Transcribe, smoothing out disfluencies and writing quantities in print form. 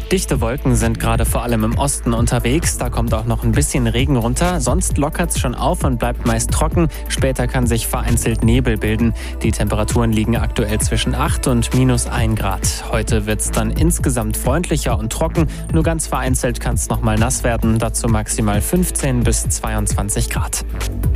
Dichte Wolken sind gerade vor allem im Osten unterwegs. Da kommt auch noch ein bisschen Regen runter. Sonst lockert es schon auf und bleibt meist trocken. Später kann sich vereinzelt Nebel bilden. Die Temperaturen liegen aktuell zwischen 8 und -1 Grad. Heute wird es dann insgesamt freundlicher und trocken. Nur ganz vereinzelt kann es nochmal nass werden. Dazu maximal 15 bis 22 Grad.